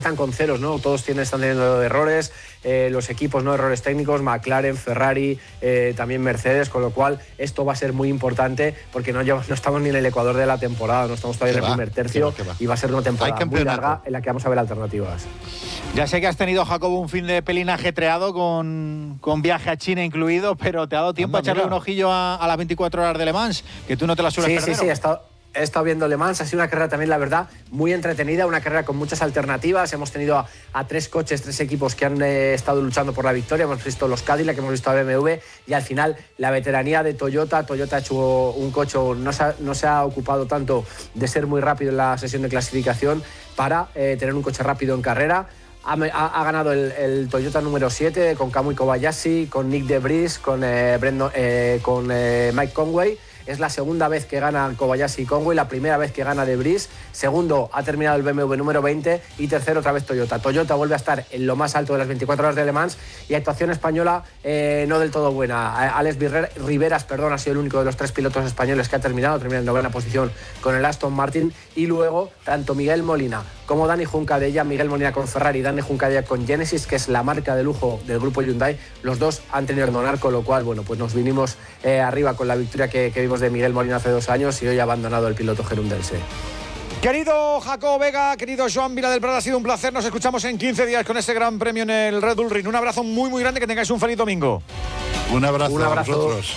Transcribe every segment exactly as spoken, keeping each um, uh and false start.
están con ceros, ¿no? Todos tienen, están teniendo errores, eh, los equipos, ¿no? Errores técnicos, McLaren, Ferrari, eh, también Mercedes, con lo cual esto va a ser muy importante porque no, llevamos, no estamos ni en el ecuador de la temporada, no estamos todavía en el va, primer tercio que va, que va. y va a ser una temporada muy larga en la que vamos a ver alternativas. Ya sé que has tenido, Jacobo, un fin de pelín ajetreado con, con viaje a China incluido, pero te ha dado tiempo Anda, a echarle mira. un ojillo a, a las veinticuatro horas de Le Mans, que tú no te las sueles sí, perder. Sí, sí, sí, he estado... He estado viendo Le Mans, ha sido una carrera también, la verdad, muy entretenida, una carrera con muchas alternativas. Hemos tenido a, a tres coches, tres equipos que han eh, estado luchando por la victoria. Hemos visto los Cadillac, hemos visto a B M W y al final la veteranía de Toyota. Toyota ha hecho un coche, no se ha, no se ha ocupado tanto de ser muy rápido en la sesión de clasificación para eh, tener un coche rápido en carrera. Ha, ha, ha ganado el, el Toyota número siete con Kamui Kobayashi, con Nick de Vries, con, eh, Brendo, eh, con eh, Mike Conway. Es la segunda vez que gana Kobayashi y Conway, la primera vez que gana De Vries. Segundo ha terminado el B M W número veinte y tercero otra vez Toyota. Toyota vuelve a estar en lo más alto de las veinticuatro horas de Le Mans y actuación española eh, no del todo buena. Alex Riveras, perdón, ha sido el único de los tres pilotos españoles que ha terminado, termina en novena posición con el Aston Martin. Y luego tanto Miguel Molina como Dani Juncadella, Miguel Molina con Ferrari y Dani Juncadella con Genesis, que es la marca de lujo del grupo Hyundai, los dos han tenido que donar, con lo cual, bueno, pues nos vinimos eh, arriba con la victoria que, que vimos de Miguel Molina hace dos años y hoy ha abandonado el piloto gerundense. Querido Jacobo Vega, querido Joan Vila del Prado, ha sido un placer. Nos escuchamos en quince días con este gran premio en el Red Bull Ring. Un abrazo muy, muy grande, que tengáis un feliz domingo. Un abrazo, un abrazo. a vosotros.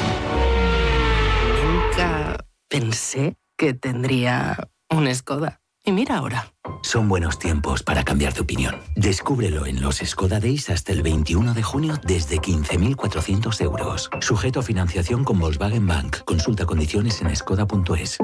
Nunca pensé que tendría un Skoda. Y mira ahora. Son buenos tiempos para cambiar de opinión. Descúbrelo en los Skoda Days hasta el veintiuno de junio desde quince mil cuatrocientos euros. Sujeto a financiación con Volkswagen Bank. Consulta condiciones en skoda punto es.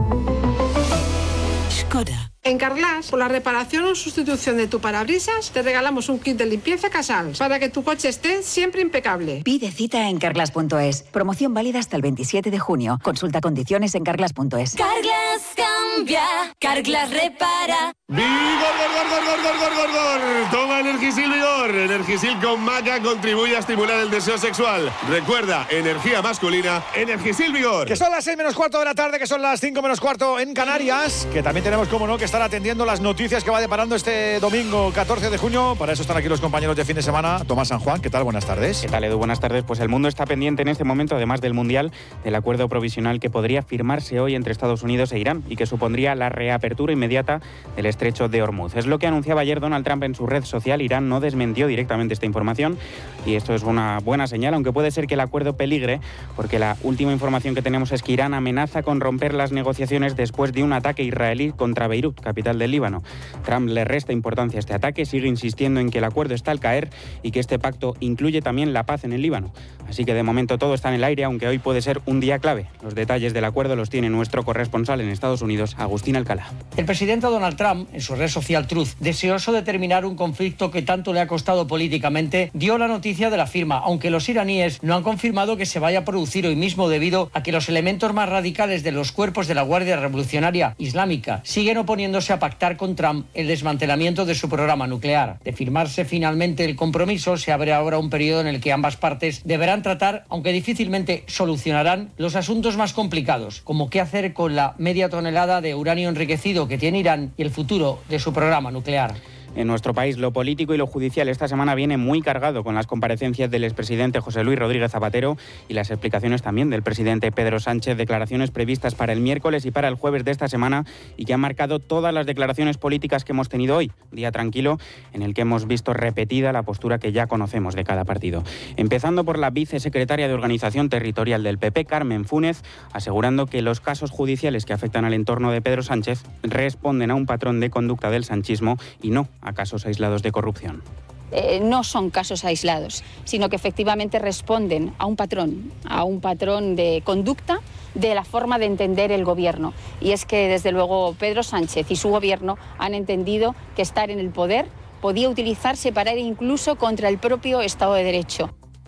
Skoda. En Carglass, por la reparación o sustitución de tu parabrisas, te regalamos un kit de limpieza Casals para que tu coche esté siempre impecable. Pide cita en carglass punto es. Promoción válida hasta el veintisiete de junio. Consulta condiciones en carglass punto es. Carglass cambia, Carglass repara. ¡Vigor, gor, gor, gor, gor, gor, gor, gor! Toma Energisil Vigor. Energisil con maca contribuye a estimular el deseo sexual. Recuerda, energía masculina, Energisil Vigor. Que son las seis menos cuarto de la tarde, que son las cinco menos cuarto en Canarias, que también tenemos, como no, que estar atendiendo las noticias que va deparando este domingo catorce de junio. Para eso están aquí los compañeros de fin de semana. Tomás San Juan, ¿qué tal? Buenas tardes. ¿Qué tal, Edu? Buenas tardes. Pues el mundo está pendiente en este momento, además del Mundial, del acuerdo provisional que podría firmarse hoy entre Estados Unidos e Irán y que supondría la reapertura inmediata del estrecho de Hormuz. Es lo que anunciaba ayer Donald Trump en su red social. Irán no desmintió directamente esta información y esto es una buena señal, aunque puede ser que el acuerdo peligre, porque la última información que tenemos es que Irán amenaza con romper las negociaciones después de un ataque israelí contra Beirut, capital del Líbano. Trump le resta importancia a este ataque, sigue insistiendo en que el acuerdo está al caer y que este pacto incluye también la paz en el Líbano. Así que de momento todo está en el aire, aunque hoy puede ser un día clave. Los detalles del acuerdo los tiene nuestro corresponsal en Estados Unidos, Agustín Alcalá. El presidente Donald Trump, en su red social Truth, deseoso de terminar un conflicto que tanto le ha costado políticamente, dio la noticia de la firma, aunque los iraníes no han confirmado que se vaya a producir hoy mismo debido a que los elementos más radicales de los cuerpos de la Guardia Revolucionaria Islámica siguen oponiéndose a pactar con Trump el desmantelamiento de su programa nuclear. De firmarse finalmente el compromiso, se abre ahora un periodo en el que ambas partes deberán tratar, aunque difícilmente solucionarán, los asuntos más complicados, como qué hacer con la media tonelada de uranio enriquecido que tiene Irán y el futuro de su programa nuclear. En nuestro país, lo político y lo judicial esta semana viene muy cargado con las comparecencias del expresidente José Luis Rodríguez Zapatero y las explicaciones también del presidente Pedro Sánchez, declaraciones previstas para el miércoles y para el jueves de esta semana y que han marcado todas las declaraciones políticas que hemos tenido hoy, día tranquilo en el que hemos visto repetida la postura que ya conocemos de cada partido. Empezando por la vicesecretaria de Organización Territorial del P P, Carmen Fúnez, asegurando que los casos judiciales que afectan al entorno de Pedro Sánchez responden a un patrón de conducta del sanchismo y no a casos aislados de corrupción. Eh, no son casos aislados, sino que efectivamente responden a un patrón, a un patrón de conducta de la forma de entender el gobierno. Y es que, desde luego, Pedro Sánchez y su gobierno han entendido que estar en el poder podía utilizarse para ir incluso contra el propio Estado de Derecho.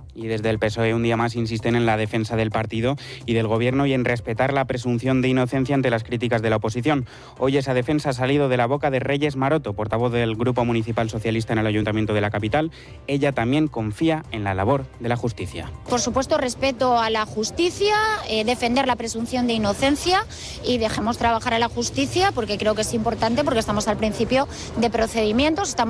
Y desde el P S O E un día más insisten en la defensa del partido y del gobierno y en respetar la presunción de inocencia ante las críticas de la oposición. Hoy esa defensa ha salido de la boca de Reyes Maroto, portavoz del Grupo Municipal Socialista en el Ayuntamiento de la capital. Ella también confía en la labor de la justicia. Por supuesto, respeto a la justicia, eh, defender la presunción de inocencia y dejemos trabajar a la justicia porque creo que es importante, porque estamos al principio de procedimientos. Estamos